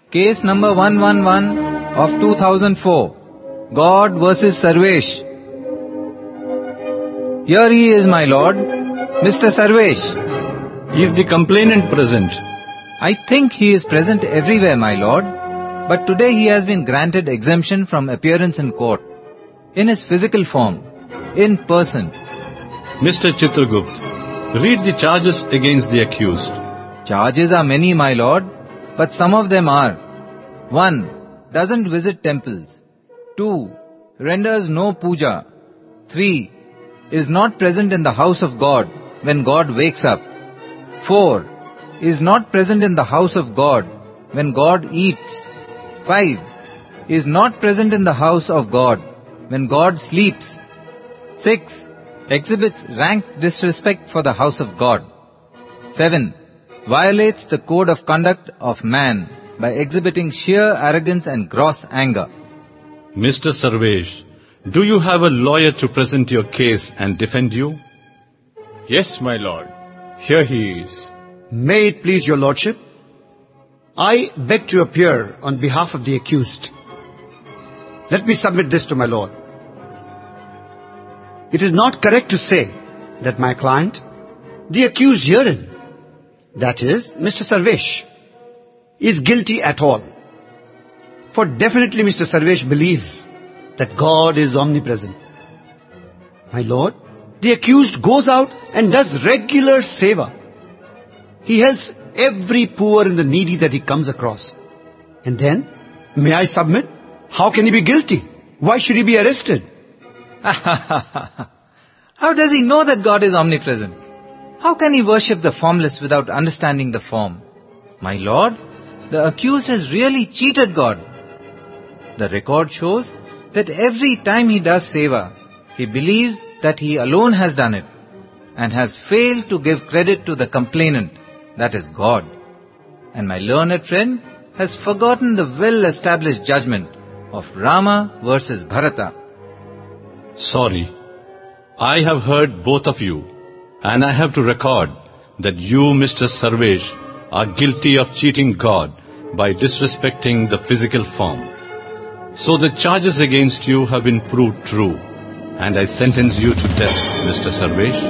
Case number 111 of 2004. God versus Sarvesh. Here he is, my lord. Mr. Sarvesh. Is the complainant present? I think he is present everywhere, my lord. But today he has been granted exemption from appearance in court. In his physical form. In person. Mr. Chitragupt, read the charges against the accused. Charges are many, my lord, but some of them are: 1. Doesn't visit temples. 2. Renders no puja. 3. Is not present in the house of God when God wakes up. 4. Is not present in the house of God when God eats. 5. Is not present in the house of God when God sleeps. 6. Exhibits rank disrespect for the house of God. 7. Violates the code of conduct of man by exhibiting sheer arrogance and gross anger. Mr. Sarvesh, do you have a lawyer to present your case and defend you? Yes, my lord. Here he is. May it please your lordship, I beg to appear on behalf of the accused. Let me submit this to my lord. It is not correct to say that my client, the accused herein, that is, Mr. Sarvesh, is guilty at all. For definitely Mr. Sarvesh believes that God is omnipresent. My lord, the accused goes out and does regular seva. He helps every poor and the needy that he comes across. And then, may I submit, how can he be guilty? Why should he be arrested? How does he know that God is omnipresent? How can he worship the formless without understanding the form? My lord, the accused has really cheated God. The record shows that every time he does seva, he believes that he alone has done it and has failed to give credit to the complainant, that is God. And my learned friend has forgotten the well-established judgment of Rama versus Bharata. Sorry, I have heard both of you, and I have to record that you, Mr. Sarvesh, are guilty of cheating God by disrespecting the physical form. So the charges against you have been proved true, and I sentence you to death, Mr. Sarvesh.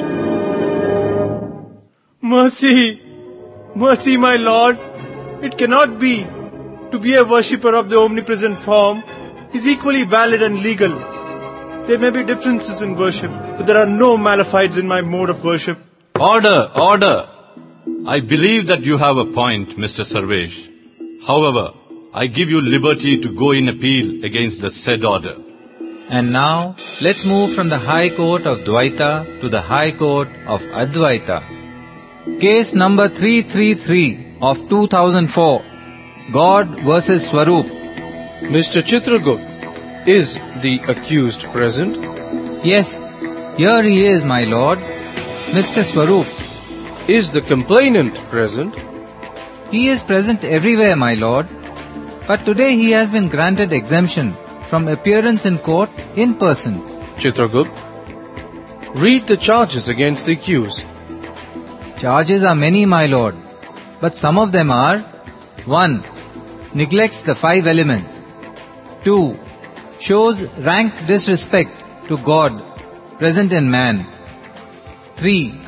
Mercy! Mercy, my lord! It cannot be. To be a worshipper of the omnipresent form is equally valid and legal. There may be differences in worship, but there are no malafides in my mode of worship. Order, order! I believe that you have a point, Mr. Sarvesh. However, I give you liberty to go in appeal against the said order. And now, let's move from the High Court of Dvaita to the High Court of Advaita. Case number 333 of 2004. God versus Swarup. Mr. Chitragupt, is the accused present? Yes, here he is, my lord. Mr. Swarup. Is the complainant present? He is present everywhere, my lord. But today he has been granted exemption from appearance in court in person. Chitragupt, read the charges against the accused. Charges are many, my lord. But some of them are: 1. Neglects the 5 elements. 2. Shows rank disrespect to God present in man. 3.